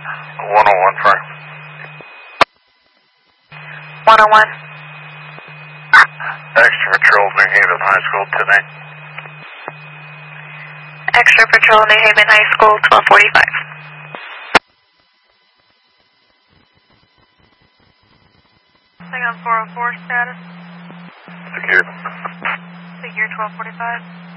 101 for 101. Extra Patrol, New Haven High School tonight. Extra Patrol, New Haven High School, 1245. Thing on 404 status. Figure. Figure 1245.